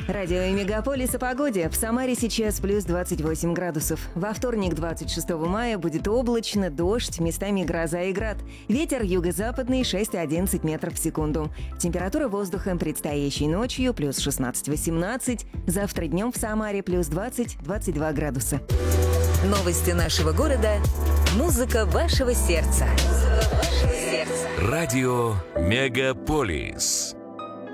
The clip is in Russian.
Радио Мегаполис о погоде. В Самаре сейчас плюс 28 градусов. Во вторник, 26 мая, будет облачно, дождь, местами гроза и град. Ветер юго-западный 6-11 метров в секунду. Температура воздуха предстоящей ночью плюс 16-18. Завтра днем в Самаре плюс 20-22 градуса. Новости нашего города. Музыка вашего сердца. Радио Мегаполис.